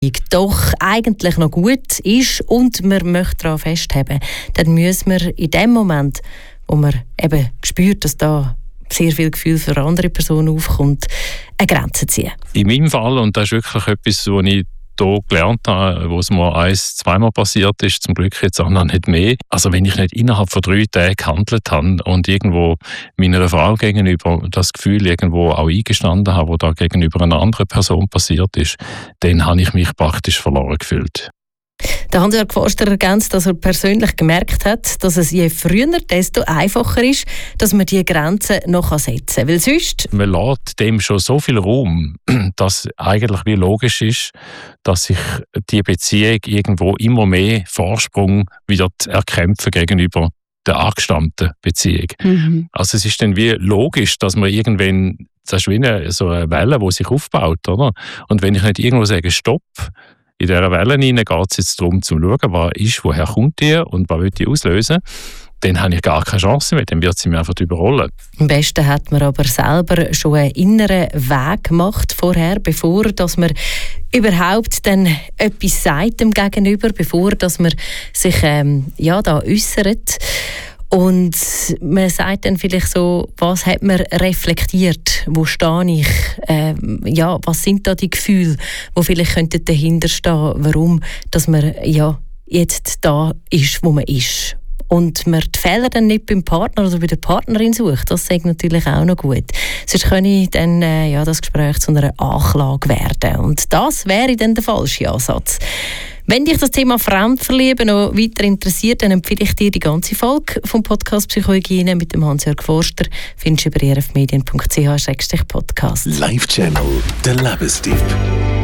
doch eigentlich noch gut ist und man möchte daran festhalten, dann müssen wir in dem Moment, wo man eben spürt, dass da sehr viel Gefühl für andere Personen aufkommt, eine Grenze ziehen. In meinem Fall, und das ist wirklich etwas, was ich hier gelernt habe, wo es mir zweimal passiert ist, zum Glück jetzt auch noch nicht mehr. Also wenn ich nicht innerhalb von 3 Tagen gehandelt habe und irgendwo meiner Frau gegenüber das Gefühl irgendwo auch eingestanden habe, wo da gegenüber einer anderen Person passiert ist, dann habe ich mich praktisch verloren gefühlt. Der Hans-Jörg Forster ergänzt, dass er persönlich gemerkt hat, dass es je früher, desto einfacher ist, dass man diese Grenzen noch setzen kann. Weil sonst... Man lässt dem schon so viel Raum, dass eigentlich wie logisch ist, dass sich die Beziehung irgendwo immer mehr Vorsprung wieder erkämpfen gegenüber der angestammten Beziehung. Mhm. Also es ist dann wie logisch, dass man irgendwann, das ist wie so eine Welle, die sich aufbaut, oder? Und wenn ich nicht irgendwo sage, Stopp, in dieser Welle geht es jetzt darum, zu schauen, was ist, woher kommt die und was will die auslösen. Dann habe ich gar keine Chance mehr, dann wird sie mir einfach überrollen. Am besten hat man aber selber schon einen inneren Weg gemacht vorher, bevor dass man überhaupt dann etwas sagt dem Gegenüber, bevor dass man sich da äußert. Und man sagt dann vielleicht so, was hat man reflektiert, wo stehe ich, was sind da die Gefühle, wo vielleicht könnten dahinter stehen, warum dass man jetzt da ist, wo man ist. Und man die Fehler dann nicht beim Partner oder bei der Partnerin sucht, das ist natürlich auch noch gut. Sonst könnte dann das Gespräch zu einer Anklage werden. Und das wäre dann der falsche Ansatz. Wenn dich das Thema Fremdverlieben noch weiter interessiert, dann empfehle ich dir die ganze Folge vom Podcast Psychohygiene mit dem Hans-Jörg Forster. Findest du über rfmedien.ch/podcast. Live Channel, der Lebenstipp.